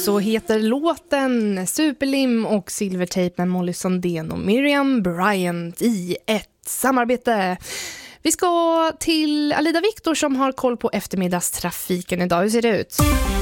så heter låten Superlim och Silvertape med Molly Sandén och Miriam Bryant i ett samarbete. Vi ska till Alida Viktor som har koll på eftermiddagstrafiken idag. Hur ser det ut?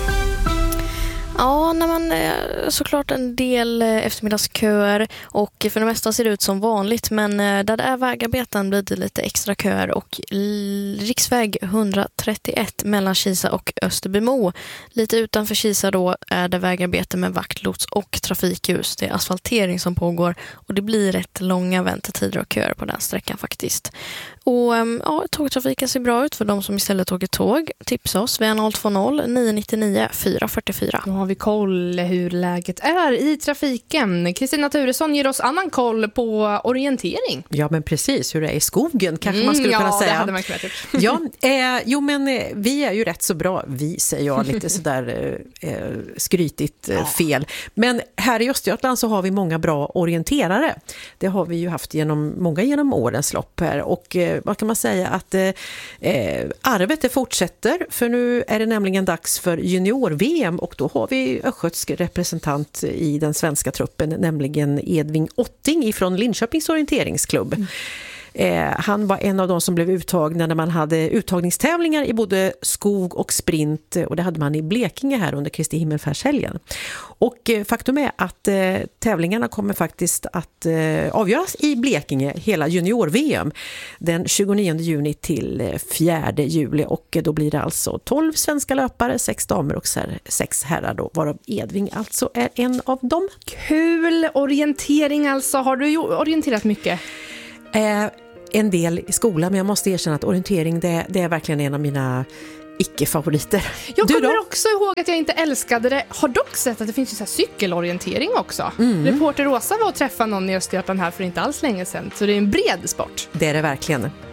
Ja, när man såklart en del eftermiddagsköer och för det mesta ser det ut som vanligt, men där det är vägarbeten blir det lite extra köer och riksväg 131 mellan Kisa och Österbymo. Lite utanför Kisa då är det vägarbete med vaktlots och trafikljus. Det är asfaltering som pågår och det blir rätt långa väntetider och köer på den sträckan faktiskt. Och ja, tågtrafiken ser bra ut för de som istället åker tåg. Tipsa oss via 020 999 444. Då har vi koll hur läget är i trafiken. Kristina Turesson ger oss annan koll på orientering. Ja, men precis. Hur det är i skogen kanske man skulle kunna säga. Ja, det hade man kunnat gjort. Jo, men vi är ju rätt så bra. Vi säger jag lite sådär skrytigt fel. Men här i Östergötland så har vi många bra orienterare. Det har vi ju haft många genom årens lopp här. Och vad kan man säga att arvet fortsätter, för nu är det nämligen dags för junior-VM och då har vi östgötsk representant i den svenska truppen, nämligen Edvin Otting ifrån Linköpings orienteringsklubb. Han var en av de som blev uttagna när man hade uttagningstävlingar i både skog och sprint, och det hade man i Blekinge här under Kristi himmelfärdshelgen. Och faktum är att tävlingarna kommer faktiskt att avgöras i Blekinge, hela junior-VM, den 29 juni till 4 juli, och då blir det alltså 12 svenska löpare, 6 damer och 6 herrar då, varav Edvin alltså är en av dem. Kul orientering alltså. Har du orienterat mycket? En del i skolan, men jag måste erkänna att orientering det är verkligen en av mina icke-favoriter. Jag kommer också ihåg att jag inte älskade det. Har dock sett att det finns ju så här cykelorientering också. Reporter Rosa var och träffade någon i Östergötland här för inte alls länge sedan. Så det är en bred sport. Det är det verkligen.